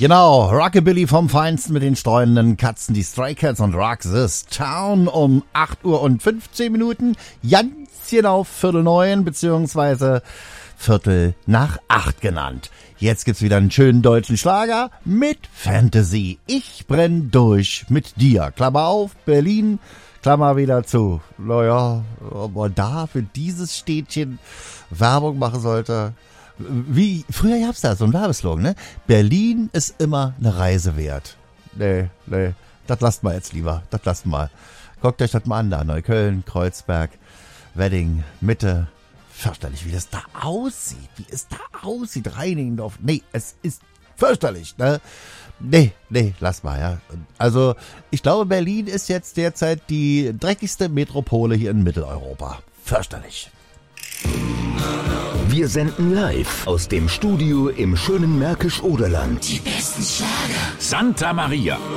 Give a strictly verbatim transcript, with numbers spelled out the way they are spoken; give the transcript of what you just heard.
Genau, Rockabilly vom Feinsten mit den streunenden Katzen, die Stray Cats und Rock This Town um acht Uhr und fünfzehn Minuten, ganz genau Viertel neun, beziehungsweise Viertel nach acht genannt. Jetzt gibt's wieder einen schönen deutschen Schlager mit Fantasy. Ich brenn durch mit dir. Klammer auf, Berlin, Klammer wieder zu. Naja, ob man da für dieses Städtchen Werbung machen sollte. Wie, früher gab's da so einen Werbeslogan, ne? Berlin ist immer eine Reise wert. Nee, nee, das lasst mal jetzt lieber, das lasst mal. Guckt euch das mal an da, Neukölln, Kreuzberg, Wedding, Mitte. Fürchterlich, wie das da aussieht, wie es da aussieht, Reinigendorf. Nee, es ist fürchterlich, ne? Nee, nee, lass mal, ja. Also, ich glaube, Berlin ist jetzt derzeit die dreckigste Metropole hier in Mitteleuropa. Fürchterlich. Wir senden live aus dem Studio im schönen Märkisch-Oderland. Die besten Schlager. Santa Maria.